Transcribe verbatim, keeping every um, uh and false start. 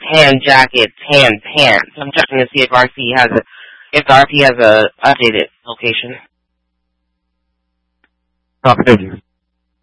tan jacket, tan pants. I'm checking to see if R C has a, if the R P has a updated location. Copy, thank you.